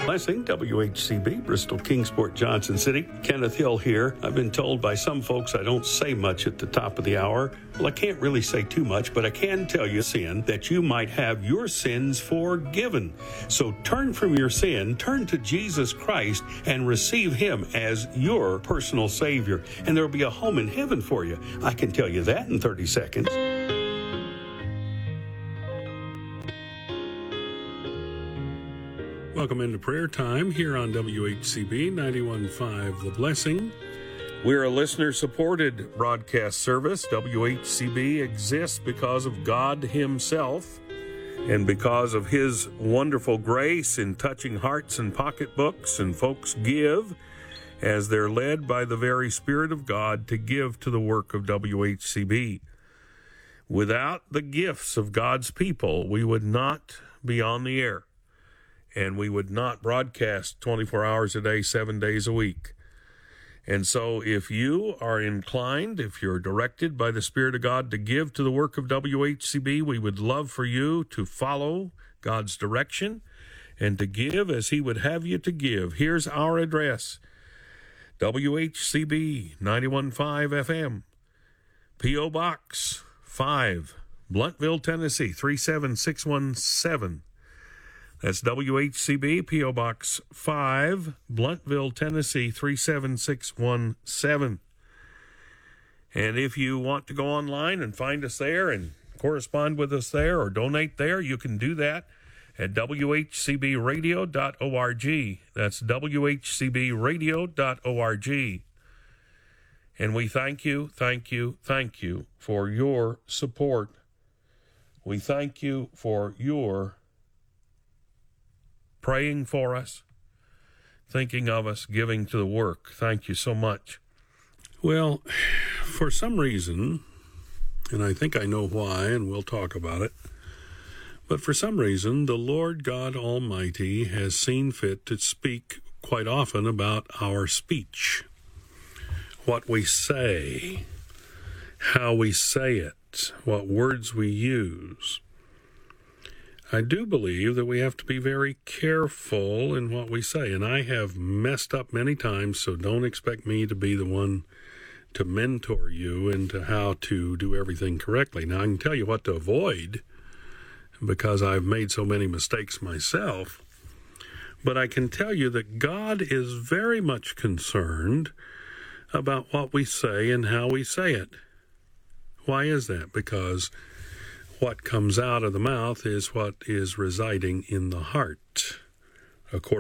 Blessing, WHCB, Bristol, Kingsport, Johnson City. Kenneth Hill here. I've been told by some folks I don't say much at the top of the hour. Well, I can't really say too much, but I can tell you, sin, that you might have your sins forgiven. So turn from your sin, turn to Jesus Christ, and receive Him as your personal Savior. And there'll be a home in heaven for you. I can tell you that in 30 seconds. Welcome into prayer time here on WHCB 91.5 The Blessing. We're a listener-supported broadcast service. WHCB exists because of God Himself and because of His wonderful grace in touching hearts and pocketbooks, and folks give as they're led by the very Spirit of God to give to the work of WHCB. Without the gifts of God's people, we would not be on the air. And we would not broadcast 24 hours a day, 7 days a week. And so if you are inclined, if you're directed by the Spirit of God to give to the work of WHCB, we would love for you to follow God's direction and to give as He would have you to give. Here's our address: WHCB 91.5 FM, P.O. Box 5, Blunteville, Tennessee 37617. That's WHCB, P.O. Box 5, Blunteville, Tennessee, 37617. And if you want to go online and find us there and correspond with us there or donate there, you can do that at WHCBradio.org. That's WHCBradio.org. And we thank you for your support. We thank you for your praying for us, thinking of us, giving to the work. Thank you so much. Well, for some reason, and I think I know why, and we'll talk about it, but for some reason, the Lord God Almighty has seen fit to speak quite often about our speech, what we say, how we say it, what words we use. I do believe that we have to be very careful in what we say, and I have messed up many times, so don't expect me to be the one to mentor you into how to do everything correctly. Now, I can tell you what to avoid because I've made so many mistakes myself, but I can tell you that God is very much concerned about what we say and how we say it. Why is that? Because what comes out of the mouth is what is residing in the heart, according